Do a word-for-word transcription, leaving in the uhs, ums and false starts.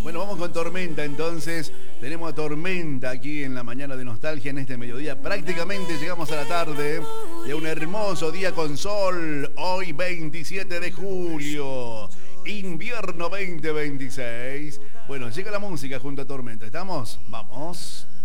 Bueno, vamos con Tormenta entonces. Tenemos a Tormenta aquí en la mañana de nostalgia en este mediodía. Prácticamente llegamos a la tarde de un hermoso día con sol. Hoy veintisiete de julio. Invierno veinte veintiséis. Bueno, llega la música junto a Tormenta. ¿Estamos? Vamos.